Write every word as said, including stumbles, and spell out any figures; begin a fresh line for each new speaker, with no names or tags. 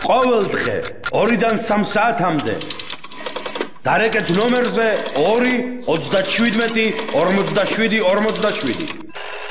ყოველდღე ორიდან სამ საათამდე დარეკეთ ნომერზე ორი ოცდაშვიდმეტი ორმოცდაშვიდი ორმოცდაშვიდი.